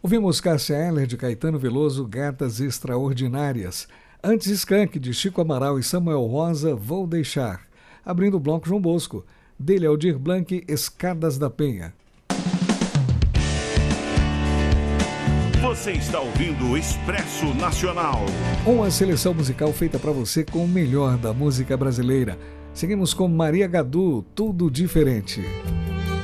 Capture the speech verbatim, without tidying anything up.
Ouvimos Cássia Eller de Caetano Veloso, Gatas Extraordinárias. Antes Skank de Chico Amaral e Samuel Rosa, Vou Deixar. Abrindo o bloco João Bosco, dele Aldir Blanc, Escadas da Penha. Você está ouvindo o Expresso Nacional. Uma seleção musical feita para você com o melhor da música brasileira. Seguimos com Maria Gadu, Tudo Diferente.